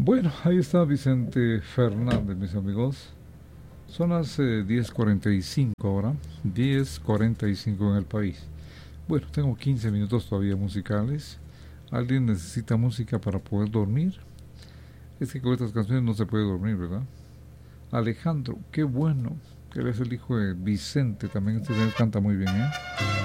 Bueno, ahí está Vicente Fernández, mis amigos. Son las 10:45 ahora, 10:45 en el país. Bueno, tengo 15 minutos todavía musicales. ¿Alguien necesita música para poder dormir? Es que con estas canciones no se puede dormir, ¿verdad? Alejandro, qué bueno que eres el hijo de Vicente, también este señor canta muy bien, ¿eh?